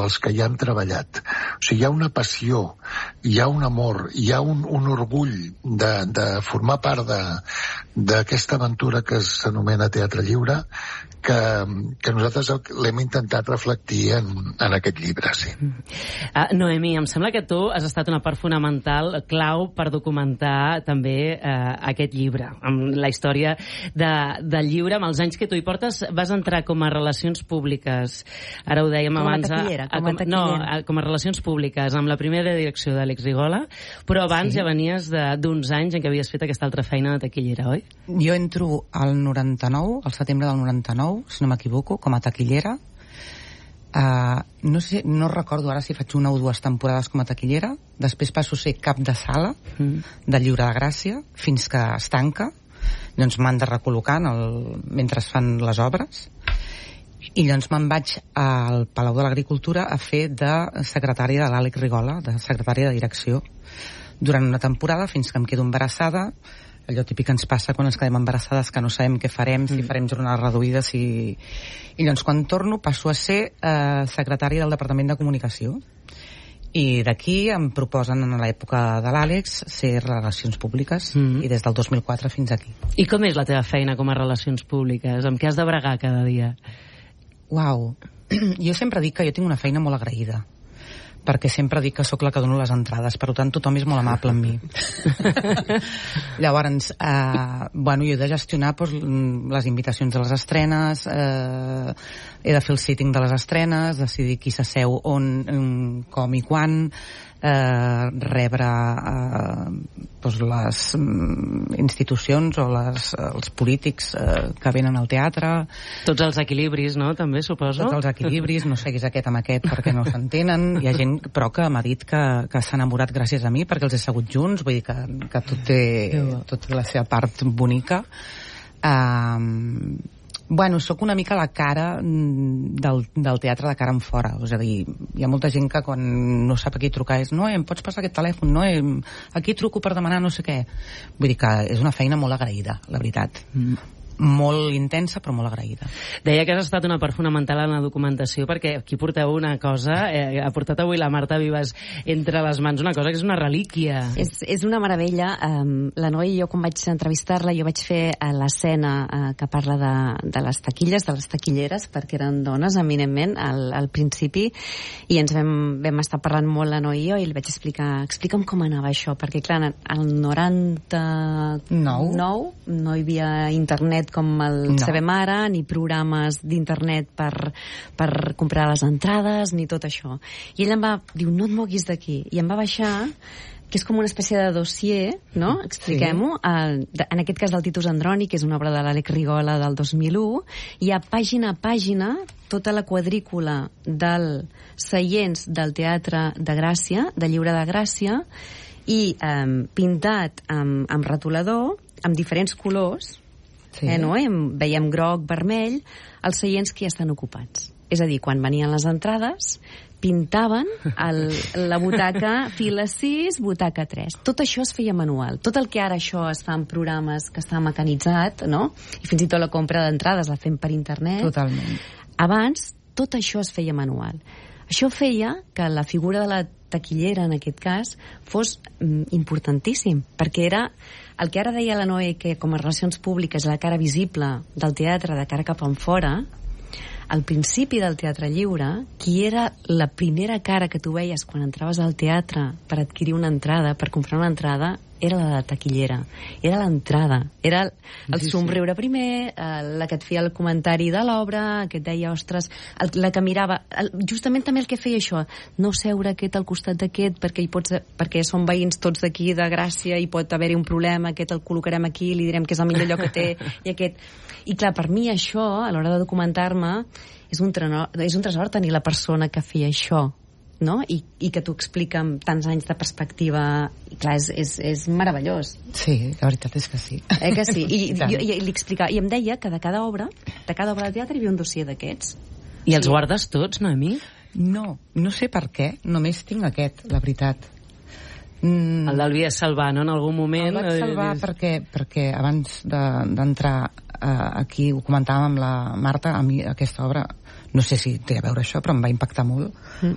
els que hi han treballat. O sigui, hi ha una passió, hi ha un amor, hi ha un orgull de formar part d'aquesta aventura que s'anomena Teatre Lliure, que nosaltres l'hem intentat reflectir en aquest llibre, sí. Noemí, em sembla que tu has estat una part fonamental, clau, per documentar també aquest llibre, amb la història del llibre, amb els anys que tu hi portes. Vas entrar com a relacions públiques, ara ho dèiem abans... Com a relacions públiques, amb la primera direcció d'Àlex Rigola, però abans ja venies d'uns anys en què havies fet aquesta altra feina de taquillera, oi? Jo entro al 99, al setembre del 99, si no m'equivoco, com a taquillera. No recordo ara si faig una o dues temporades com a taquillera. Després passo a ser cap de sala del Lliure de Gràcia, fins que es tanca. Llavors m'han de recol·locar mentre es fan les obres. I llavors me'n vaig al Palau de l'Agricultura a fer de secretària de l'Àlex Rigola, de secretària de direcció, durant una temporada, fins que em quedo embarassada. Allò típic que ens passa quan ens quedem embarassades, que no sabem què farem, si farem jornades reduïdes, I llavors quan torno passo a ser secretària del Departament de Comunicació. I d'aquí em proposen en l'època de l'Àlex ser Relacions Públiques, i des del 2004 fins aquí. I com és la teva feina com a Relacions Públiques? Amb què has de bregar cada dia? Uau, jo sempre dic que jo tinc una feina molt agraïda, perquè sempre dic que sóc la que dono les entrades, per tant tothom és molt amable amb mi. Llavors, jo he de gestionar les invitacions de les estrenes, he de fer el sitting de les estrenes, decidir qui s'asseu on, com i quan, rebre les institucions o els polítics que venen al teatre. Tots els equilibris, no? També, suposo. Tots els equilibris, no seguis aquest amb aquest perquè no s'entenen. Hi ha gent, però, que m'ha dit que s'ha enamorat gràcies a mi perquè els he segut junts, vull dir que tot té la seva part bonica. Soc una mica la cara del teatre de cara en fora, és a dir, hi ha molta gent que quan no sap a qui trucar és no, em pots passar aquest telèfon, no, aquí truco per demanar no sé què. Vull dir que és una feina molt agraïda, la veritat. Molt intensa però molt agraïda. Deia que has estat una part fonamental en la documentació perquè aquí porteu una cosa, ha portat avui la Marta Vives entre les mans una cosa que és una relíquia. És una meravella. La Noa i jo, quan vaig entrevistar-la, jo vaig fer l'escena que parla de les taquilles, de les taquilleres, perquè eren dones, eminentment, al principi, i ens vam estar parlant molt, la Noa i jo, i li vaig explica'm com anava això, perquè clar, al 99 no hi havia internet com el sabem ara, ni programes d'internet per comprar les entrades, ni tot això. I ell em va dir, no et moguis d'aquí. I em va baixar, que és com una espècie de dossier, no? Expliquem-ho. En aquest cas del Titus Androni, que és una obra de l'Àlex Rigola del 2001, hi ha pàgina a pàgina tota la quadrícula dels seients del Teatre de Gràcia, de Lliure de Gràcia, i pintat amb retolador, amb diferents colors, veiem groc, vermell, els seients que ja estan ocupats. És a dir, quan venien les entrades, pintaven la butaca fila 6, butaca 3. Tot això es feia manual. Tot el que ara això es fa en programes que està mecanitzat, no? I fins i tot la compra d'entrades la fem per internet. Totalment. Abans, tot això es feia manual. Això feia que la figura de la taquillera, en aquest cas, fos importantíssim, perquè era el que ara deia la Noé, que com a relacions públiques la cara visible del teatre de cara cap enfora. Al principi del Teatre Lliure, qui era la primera cara que tu veies quan entraves al teatre per adquirir una entrada, per comprar una entrada, era la de taquillera. Era l'entrada. Era el somriure primer, la que et feia el comentari de l'obra, que et deia, ostres, la que mirava... Justament també el que feia això, no seure aquest al costat d'aquest, perquè són veïns tots d'aquí de Gràcia i pot haver-hi un problema, aquest el col·locarem aquí, li direm que és el millor lloc que té, i aquest... I clar, per mi això, a l'hora de documentar-me, és un tresor tenir la persona que feia això, no? I que t'ho explica amb tants anys de perspectiva, i clar, és meravellós. Sí, la veritat és que sí. Que sí? I li explicava, i em deia que de cada obra de teatre hi havia un dossier d'aquests. I els guardes tots, Noemí? No sé per què, només tinc aquest, la veritat. El del Vies Salvar, no? En algun moment... El vaig salvar perquè abans d'entrar aquí, ho comentàvem amb la Marta, a mi aquesta obra, no sé si té a veure això, però em va impactar molt.